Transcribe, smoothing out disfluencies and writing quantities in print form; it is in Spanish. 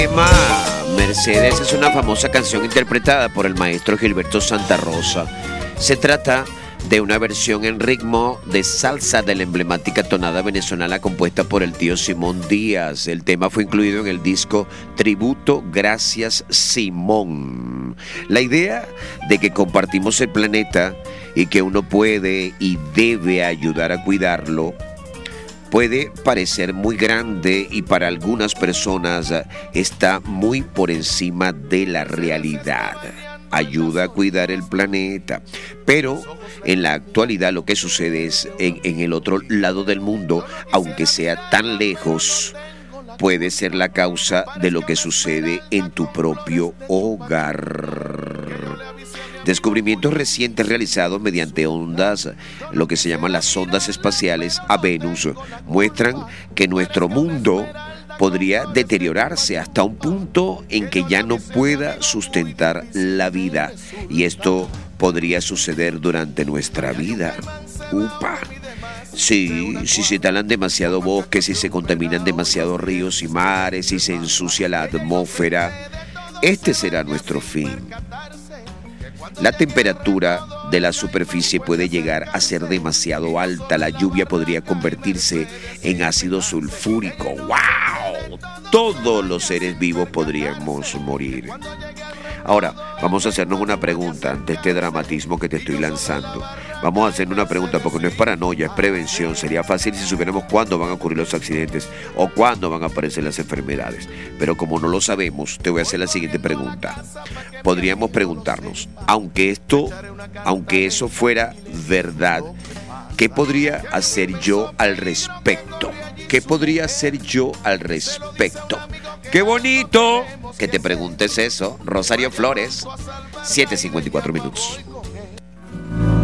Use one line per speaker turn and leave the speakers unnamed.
Tema Mercedes es una famosa canción interpretada por el maestro Gilberto Santa Rosa. Se trata de una versión en ritmo de salsa de la emblemática tonada venezolana compuesta por el tío Simón Díaz. El tema fue incluido en el disco Tributo Gracias Simón. La idea de que compartimos el planeta y que uno puede y debe ayudar a cuidarlo puede parecer muy grande y para algunas personas está muy por encima de la realidad. Ayuda a cuidar el planeta. Pero en la actualidad lo que sucede es en el otro lado del mundo, aunque sea tan lejos, puede ser la causa de lo que sucede en tu propio hogar. Descubrimientos recientes realizados mediante ondas, lo que se llaman las ondas espaciales a Venus, muestran que nuestro mundo podría deteriorarse hasta un punto en que ya no pueda sustentar la vida. Y esto podría suceder durante nuestra vida. ¡Upa! Sí, si se talan demasiado bosques, si se contaminan demasiados ríos y mares, si se ensucia la atmósfera, este será nuestro fin. La temperatura de la superficie puede llegar a ser demasiado alta. La lluvia podría convertirse en ácido sulfúrico. ¡Wow! Todos los seres vivos podríamos morir. Ahora, vamos a hacernos una pregunta ante este dramatismo que te estoy lanzando. Vamos a hacernos una pregunta porque no es paranoia, es prevención. Sería fácil si supiéramos cuándo van a ocurrir los accidentes o cuándo van a aparecer las enfermedades. Pero como no lo sabemos, te voy a hacer la siguiente pregunta. Podríamos preguntarnos, aunque eso fuera verdad, ¿qué podría hacer yo al respecto? ¿Qué podría hacer yo al respecto? ¡Qué bonito! Que te preguntes eso. Rosario Flores, 7:54 minutos.